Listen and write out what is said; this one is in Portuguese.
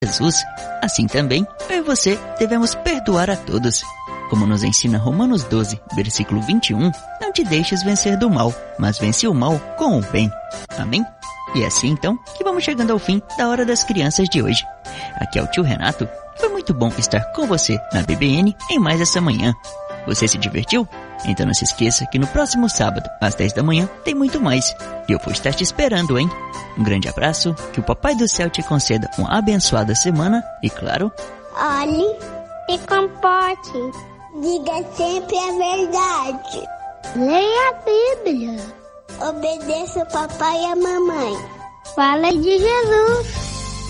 Jesus, assim também, eu e você devemos perdoar a todos. Como nos ensina Romanos 12, versículo 21, não te deixes vencer do mal, mas vence o mal com o bem. Amém? E é assim então que vamos chegando ao fim da Hora das Crianças de hoje. Aqui é o tio Renato. Foi muito bom estar com você na BBN em mais essa manhã. Você se divertiu? Então não se esqueça que no próximo sábado, às 10 da manhã, tem muito mais. E eu vou estar te esperando, hein? Um grande abraço, que o Papai do Céu te conceda uma abençoada semana e, claro, olhe e comporte. Diga sempre a verdade. Leia a Bíblia. Obedeça o papai e a mamãe. Fala de Jesus.